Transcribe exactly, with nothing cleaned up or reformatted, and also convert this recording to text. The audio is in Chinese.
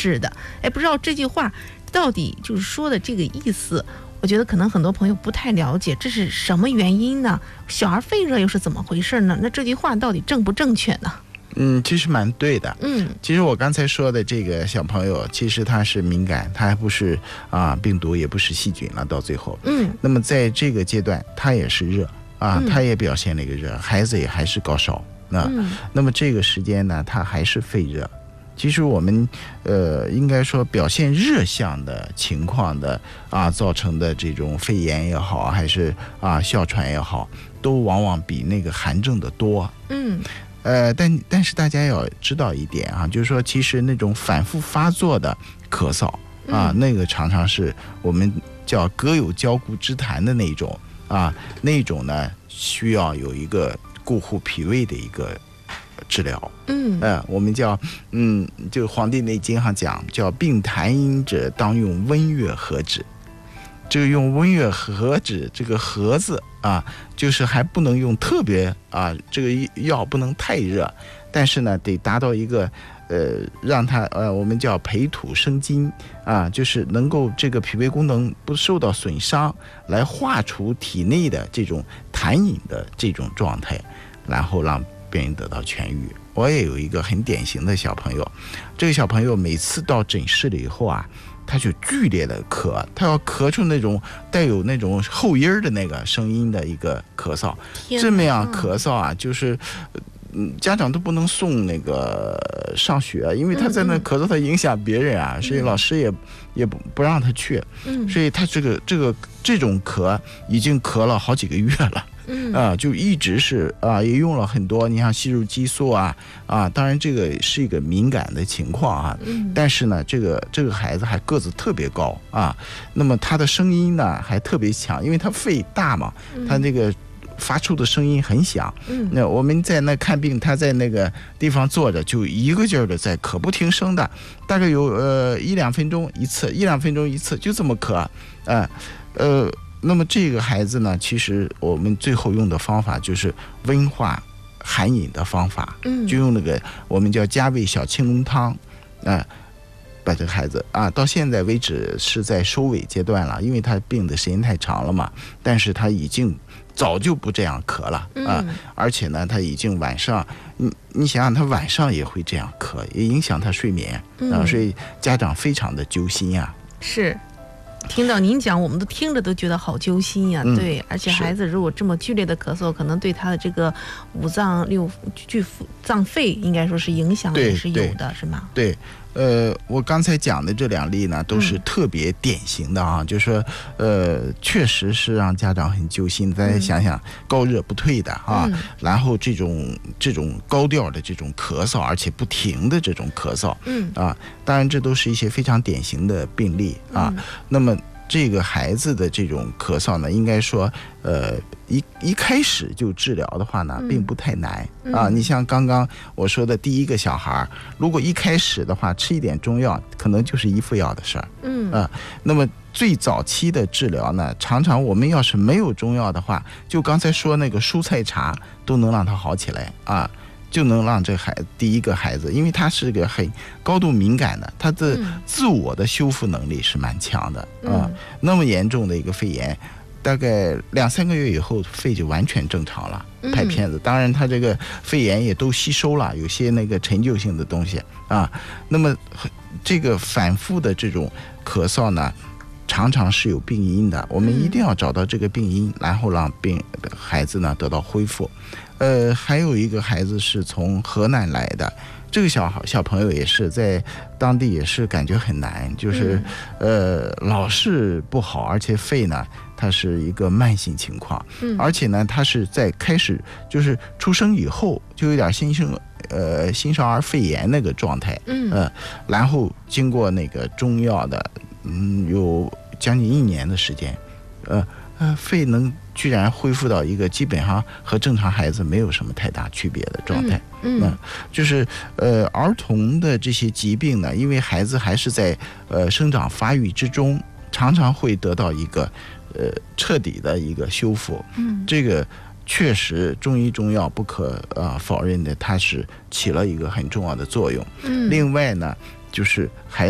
是的，哎，不知道这句话到底就是说的这个意思，我觉得可能很多朋友不太了解，这是什么原因呢？小孩肺热又是怎么回事呢？那这句话到底正不正确呢？ 嗯，其实蛮对的。 嗯， 其实我刚才说的这个小朋友，其实他是敏感，他还不是啊病毒，也不是细菌了，到最后。 嗯， 那么在这个阶段，他也是热啊， 嗯、 他也表现了一个热，孩子也还是高烧。那、 嗯、 那么这个时间呢，他还是肺热。其实我们呃应该说表现热象的情况的啊造成的这种肺炎也好，还是啊哮喘也好，都往往比那个寒症的多。 嗯。 呃，但但是大家要知道一点啊，就是说，其实那种反复发作的咳嗽啊， 嗯、 那个常常是我们叫隔有交固之痰的那种啊，那种呢需要有一个固护脾胃的一个治疗。 嗯， 呃，我们叫嗯，就《黄帝内经》上讲叫病痰阴者，当用温热和止。这个用温热和止，这个和字啊，就是还不能用特别啊，这个药不能太热，但是呢，得达到一个呃，让它呃，我们叫培土生金啊，就是能够这个脾胃功能不受到损伤，来化除体内的这种痰饮的这种状态，然后让病人得到痊愈。我也有一个很典型的小朋友，这个小朋友每次到诊室了以后啊，他就剧烈的咳，他要咳出那种带有那种后音的那个声音的一个咳嗽，这么样咳嗽啊，就是嗯，家长都不能送那个上学，因为他在那咳嗽，他影响别人啊，嗯、所以老师也也不不让他去，嗯、所以他这个这个这种咳已经咳了好几个月了。 嗯啊，就一直是啊，也用了很多，你像吸入激素啊啊，当然这个是一个敏感的情况啊， 嗯、 但是呢，这个这个孩子还个子特别高啊，那么他的声音呢还特别强，因为他肺大嘛，他那个发出的声音很响。 嗯， 那我们在那看病，他在那个地方坐着，就一个劲儿的在咳，不停声的，大概有呃一两分钟一次，一两分钟一次，就这么咳，啊呃。呃那么这个孩子呢，其实我们最后用的方法就是温化寒饮的方法， 嗯， 就用那个我们叫加味小青龙汤，啊、呃，把这个孩子啊，到现在为止是在收尾阶段了，因为他病的时间太长了嘛，但是他已经早就不这样咳了啊、呃嗯， 而且呢，他已经晚上，你你想想，他晚上也会这样咳，也影响他睡眠啊、 嗯呃，所以家长非常的揪心啊。 是。听到您讲，我们都听着都觉得好揪心呀、啊嗯。对，而且孩子如果这么剧烈的咳嗽，可能对他的这个五脏六具脏肺，应该说是影响也是有的，是吗？ 对，呃，我刚才讲的这两例呢，都是特别典型的啊，嗯、就是说，呃，确实是让家长很揪心。大家想想，高热不退的啊，嗯、然后这种这种高调的这种咳嗽，而且不停的这种咳嗽， 嗯啊，当然这都是一些非常典型的病例啊。嗯、那么这个孩子的这种咳嗽呢，应该说，呃，一一开始就治疗的话呢，并不太难、嗯、啊。你像刚刚我说的第一个小孩，如果一开始的话吃一点中药，可能就是一副药的事儿， 嗯啊。那么最早期的治疗呢，常常我们要是没有中药的话，就刚才说那个蔬菜茶都能让他好起来啊。就能让这孩子第一个孩子，因为他是个很高度敏感的，他的自我的修复能力是蛮强的啊、 嗯呃。那么严重的一个肺炎，大概两三个月以后，肺就完全正常了，拍片子。当然，他这个肺炎也都吸收了，有些那个陈旧性的东西啊。那么这个反复的这种咳嗽呢，常常是有病因的，我们一定要找到这个病因，然后让病孩子呢得到恢复。呃，还有一个孩子是从河南来的，这个小小朋友也是在当地也是感觉很难，就是、嗯、呃老是不好，而且肺呢它是一个慢性情况， 嗯、 而且呢它是在开始就是出生以后就有点新生呃新生儿肺炎那个状态， 嗯呃，然后经过那个中药的嗯有将近一年的时间，呃呃肺能居然恢复到一个基本上和正常孩子没有什么太大区别的状态。 嗯， 嗯就是呃儿童的这些疾病呢，因为孩子还是在呃生长发育之中，常常会得到一个呃彻底的一个修复。 嗯， 这个确实中医中药不可呃否认的，它是起了一个很重要的作用。 嗯， 另外呢，就是孩子